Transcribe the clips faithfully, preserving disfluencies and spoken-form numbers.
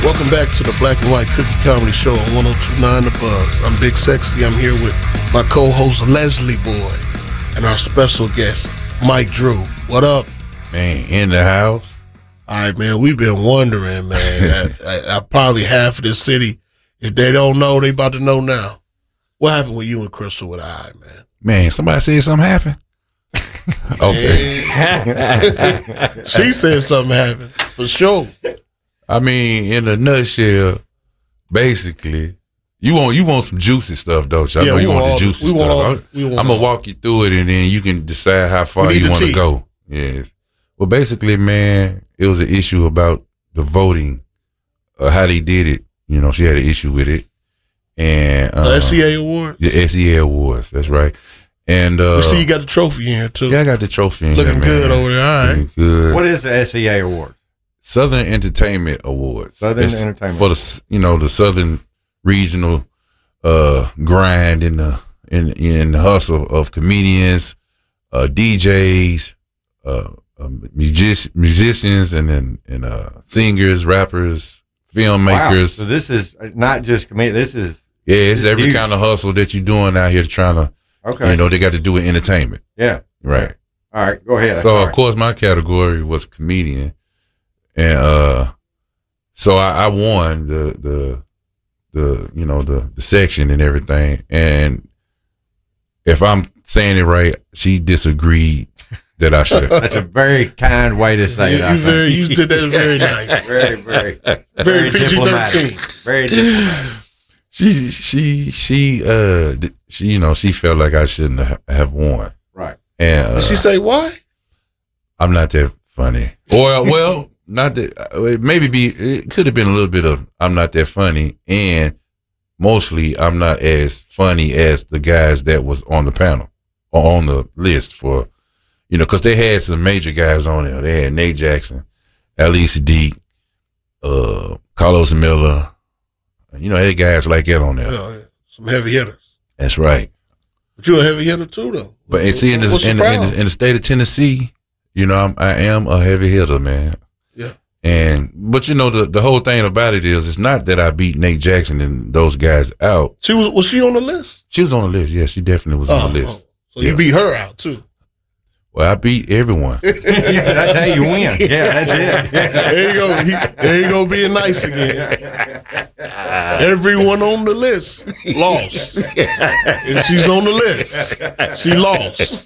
Welcome back to the Black and White Cookie Comedy Show on one oh two point nine The Buzz. I'm Big Sexy. I'm here with my co-host Leslie Boy and our special guest Mike Drew. What up? Man, in the house. All right, man, we've been wondering, man. I, I, I probably half of this city, if they don't know, they about to know now. What happened with you and Crystal with I, man? Man, somebody said something happened. Okay. She said something happened, for sure. I mean, in a nutshell, basically, you want you want some juicy stuff, don't you? I Yeah, know we you want want the all- juicy we want stuff. all- I'm, we want I'm gonna all. walk you through it, and then you can decide how far We need you the want to tea. go. Yes. Well, basically, man, it was an issue about the voting, uh, how they did it. You know, she had an issue with it, and uh, The S E A award? the S E A awards. That's right. And uh, You see you got the trophy in here, too. yeah, I got the trophy in Looking here, good man. over there, all right. Looking good. What is the S E A award? Southern Entertainment Awards. Southern It's Entertainment. for the you know the Southern regional uh, grind in the in in the hustle of comedians, uh, D Js, uh, uh, music, musicians, and then and uh, singers, rappers, Wow. filmmakers. So this is not just comedian. This is Yeah, it's It's every huge. kind of hustle that you're doing out here trying to okay. you know they got to do with entertainment, Yeah. right? All right. Go ahead. So Sorry. of course my category was comedian, and uh, so I, I won the the the you know the the section and everything. And if I'm saying it right, she disagreed that I should. That's a very kind way to say You, it. I you, think. very, you did that very nice. very, very, Very P G diplomatic. thirteen. Very diplomatic. she she she uh d- she you know she felt like I shouldn't ha- have won, Right. and uh, Did she say why? I'm not that funny. Or well, not that it maybe be it could have been a little bit of I'm not that funny, and mostly I'm not as funny as the guys that was on the panel or on the list for, you know, because they had some major guys on there. They had Nate Jackson, Alice Deek, uh, Carlos Miller. You know, they had guys like that on there. Yeah, some heavy hitters. That's right. But you're a heavy hitter too, though. But and see, in, What's this, the in, the, in, problem? the, in the state of Tennessee, you know, I'm, I am a heavy hitter, man. Yeah. And but you know the the whole thing about it is it's not that I beat Nate Jackson and those guys out. She was was she on the list? She was on the list. Yeah, she definitely was on the list. oh. So you Yeah. beat her out too. Well, I beat everyone. Yeah, that's how you win. Yeah, that's it. There you go. He, there you go, being nice again. Everyone on the list lost, and she's on the list. She lost.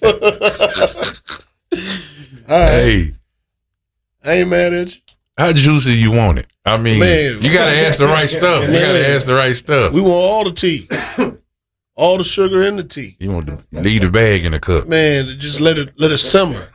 All right, Hey, I ain't mad at you. how juicy you want it? I mean, Man. you gotta ask the right stuff. You gotta Man. ask the right stuff. We want all the tea, all the sugar in the tea. You want to leave the bag in the cup. Man, just let it let it simmer.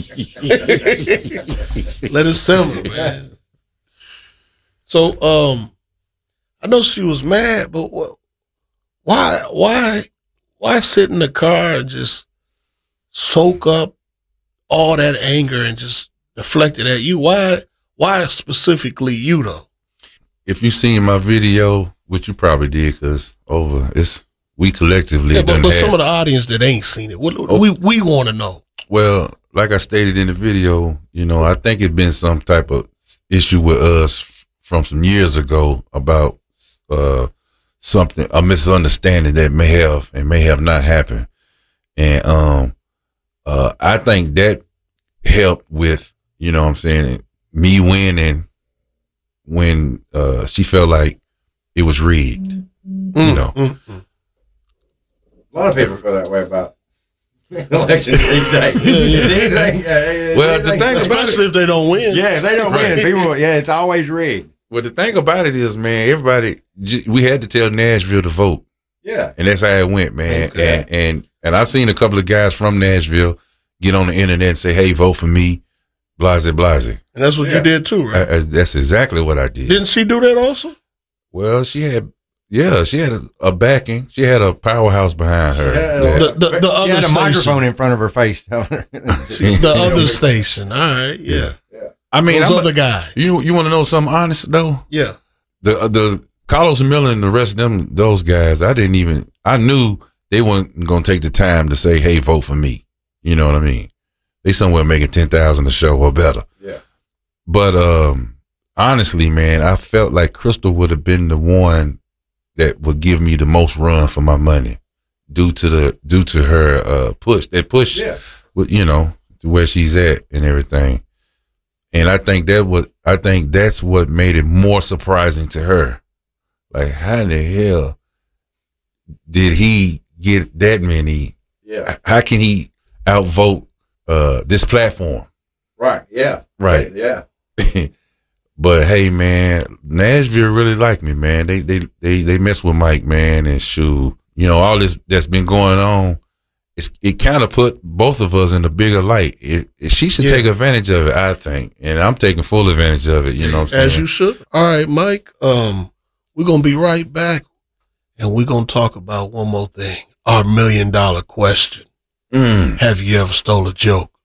Let it simmer, man. So, um, I know she was mad, but what, why, why, why sit in the car and just soak up all that anger and just deflect it at you? Why, why specifically you though? If you seen my video, which you probably did, because over it's we collectively Yeah, but, done but had- some of the audience that ain't seen it, what, Oh. we we want to know. Well, like I stated in the video, you know, I think it's been some type of issue with us f- from some years ago about uh, something, a misunderstanding that may have and may have not happened. And um, uh, I think that helped with, you know what I'm saying, me winning when uh, she felt like it was rigged, you know. Mm, mm. A lot of people feel that way about elections these days. Yeah, yeah. Anything, uh, Well, the anything- thing about Especially if they don't win. yeah, if they don't win, Right. people, yeah, it's always rigged. Well, the thing about it is, man, everybody, j- we had to tell Nashville to vote. Yeah. And that's how it went, man. Okay. And and and I seen a couple of guys from Nashville get on the internet and say, "Hey, vote for me," blase blase. And that's what Yeah. you did too, right? I- I- that's exactly what I did. Didn't she do that also? Well, she had, yeah, she had a, a backing. She had a powerhouse behind her. Yeah. that- The- the- the she other had a station. microphone in front of her face. telling her- The other station. All right. Yeah. I mean, Those I'm- other guys. you you want to know something honest though? Yeah. The the Carlos Miller and the rest of them, those guys, I didn't even. I knew they weren't gonna take the time to say, "Hey, vote for me." You know what I mean? They somewhere making ten thousand a show or better. Yeah. But um, honestly, man, I felt like Crystal would have been the one that would give me the most run for my money due to the due to her uh, push. That push, Yeah. with, you know, to where she's at and everything. And I think that was I think that's what made it more surprising to her. Like, how in the hell did he get that many? Yeah. How can he outvote uh, this platform? Right. Yeah. Right. Yeah. But hey, man, Nashville really like me, man. They they they they mess with Mike, man, and shoot, you know, all this that's been going on. It's, it kind of put both of us in a bigger light. It, it, she should Yeah. take advantage of it, I think, and I'm taking full advantage of it. You know what I'm As saying? you should. All right, Mike. Um, we're gonna be right back, and we're gonna talk about one more thing. Our million dollar question: Mm. Have you ever stole a joke?